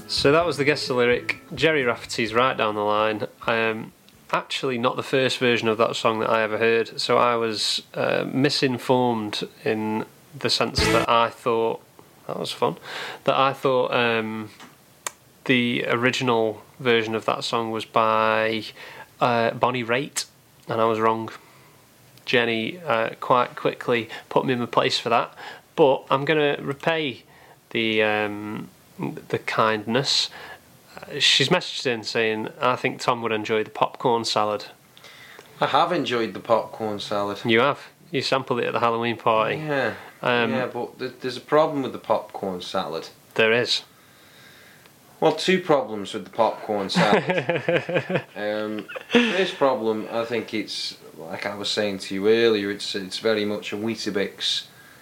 So that was the guest lyric. Gerry Rafferty's Right Down the Line. Actually not the first version of that song that I ever heard, so I was misinformed in the sense that I thought that was fun. That I thought the original version of that song was by Bonnie Raitt, and I was wrong. Jenny quite quickly put me in my place for that, but I'm going to repay the kindness. She's messaged in saying, I think Tom would enjoy the popcorn salad. I have enjoyed the popcorn salad. You have? You sampled it at the Halloween party. Yeah. But there's a problem with the popcorn salad. There is. Well, two problems with the popcorn salad. First problem, I think it's, like I was saying to you earlier, it's very much a Weetabix,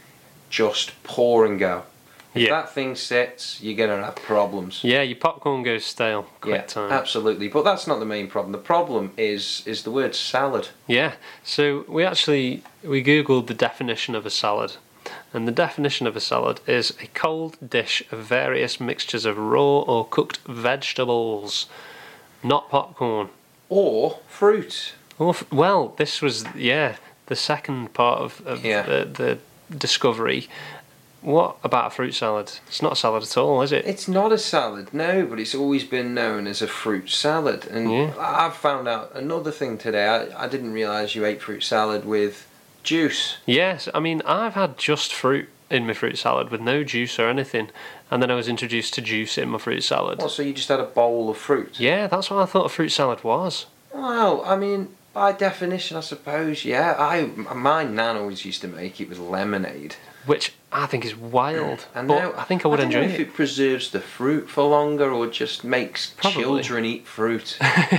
just pour and go. If that thing sits, you're going to have problems. Yeah, your popcorn goes stale quick time. Absolutely. But that's not the main problem. The problem is the word salad. Yeah, so we Googled the definition of a salad. And the definition of a salad is a cold dish of various mixtures of raw or cooked vegetables, not popcorn. Or fruit. Well, this was, the second part of the discovery. What about a fruit salad? It's not a salad at all, is it? It's not a salad, no, but it's always been known as a fruit salad. And I've found out another thing today. I didn't realise you ate fruit salad with juice. Yes, I mean, I've had just fruit in my fruit salad with no juice or anything. And then I was introduced to juice in my fruit salad. Oh, so you just had a bowl of fruit? Yeah, that's what I thought a fruit salad was. Well, I mean, by definition, I suppose, yeah. My nan always used to make it with lemonade. Which I think is wild. I think I would enjoy it. I don't know if it preserves the fruit for longer or just makes children eat fruit.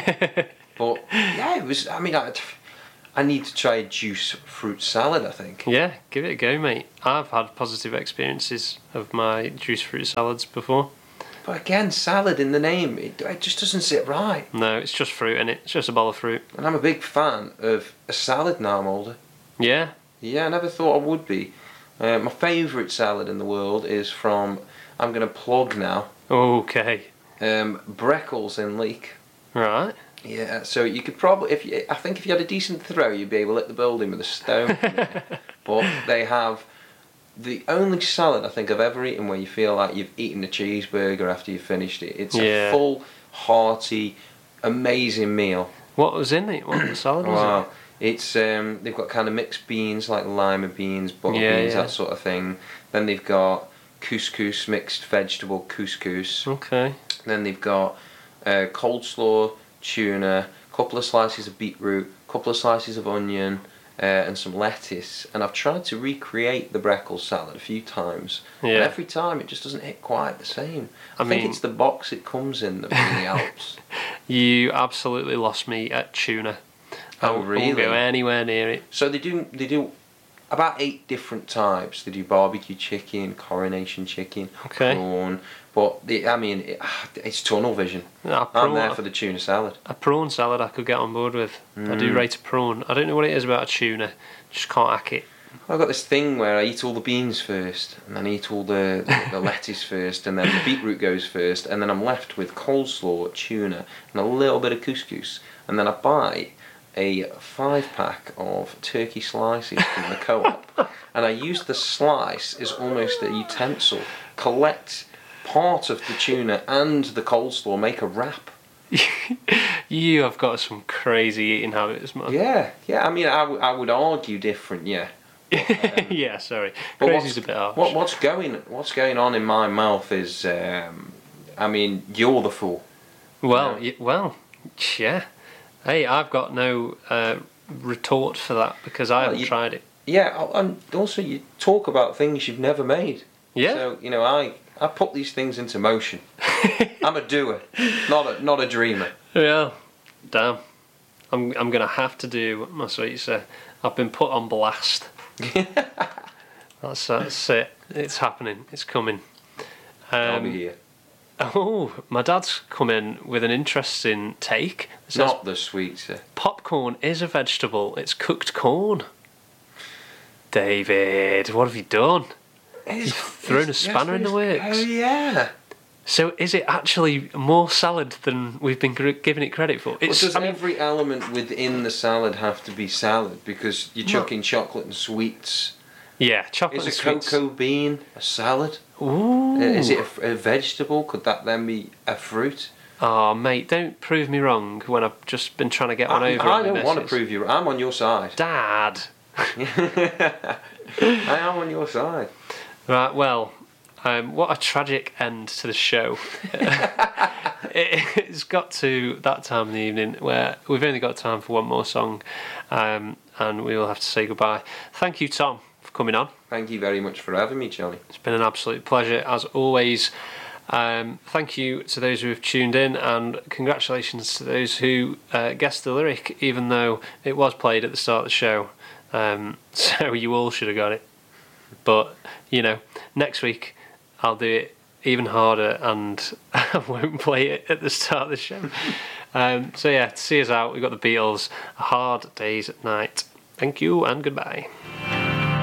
But yeah, it was. I mean, I need to try a juice fruit salad, I think. Yeah, give it a go, mate. I've had positive experiences of my juice fruit salads before. But again, salad in the name, it just doesn't sit right. No, it's just fruit, innit? It's just a bowl of fruit. And I'm a big fan of a salad now I'm older. Yeah? Yeah, I never thought I would be. My favourite salad in the world is from, I'm going to plug now. Okay. Breckles in Leek. Right. Yeah, so you could probably, I think if you had a decent throw, you'd be able to hit the building with a stone. But they have the only salad I think I've ever eaten where you feel like you've eaten a cheeseburger after you've finished it. It's a full, hearty, amazing meal. What was in it? What salad was it? It's they've got kind of mixed beans like lima beans, butter beans, that sort of thing. Then they've got couscous, mixed vegetable couscous. Okay. Then they've got coleslaw, tuna, a couple of slices of beetroot, a couple of slices of onion, and some lettuce. And I've tried to recreate the Breckles salad a few times, and every time it just doesn't hit quite the same. I think it's the box it comes in that really helps. You absolutely lost me at tuna. Oh, really? I won't go anywhere near it. So they do about 8 different types. They do barbecue chicken, coronation chicken, prawn. But it's tunnel vision. I'm there for the tuna salad. A prawn salad I could get on board with. I do rate a prawn. I don't know what it is about a tuna. Just can't hack it. I've got this thing where I eat all the beans first, and then I eat all the lettuce first, and then the beetroot goes first, and then I'm left with coleslaw, tuna, and a little bit of couscous, and then I buy a 5-pack of turkey slices from the co-op, and I use the slice as almost a utensil, collect part of the tuna and the coleslaw, make a wrap. You have got some crazy eating habits, man. Yeah. I mean, I would argue different, yeah. But, yeah, sorry. Crazy's a bit harsh. What's going on in my mouth is, I mean, you're the fool. Well, yeah. Hey, I've got no retort for that because I haven't tried it. Yeah, and also you talk about things you've never made. Yeah. So, I put these things into motion. I'm a doer, not a dreamer. Yeah. Damn. I'm gonna have to do what my sweet say. I've been put on blast. That's it. It's happening. It's coming. I'll be here. Oh, my dad's come in with an interesting take. Not the sweet, sir. Popcorn is a vegetable. It's cooked corn. David, what have you done? You've thrown a spanner in the works. Oh, yeah. So is it actually more salad than we've been giving it credit for? Well, does every element within the salad have to be salad? Because you chuck in chocolate and sweets. Yeah, chocolate and sweets. Is a cocoa bean a salad? Ooh. Is it a vegetable? Could that then be a fruit? Oh, mate, don't prove me wrong when I've just been trying to get one over. I don't want to prove you wrong. I'm on your side. Dad. I am on your side. Right, well, what a tragic end to the show. It's got to that time in the evening where we've only got time for one more song, and we will have to say goodbye. Thank you, Tom, for coming on. Thank you very much for having me, Johnny. It's been an absolute pleasure, as always. Thank you to those who have tuned in, and congratulations to those who guessed the lyric, even though it was played at the start of the show. So you all should have got it. But, next week I'll do it even harder and I won't play it at the start of the show. So yeah, to see us out, we've got the Beatles, A Hard Day's Night. Thank you and goodbye.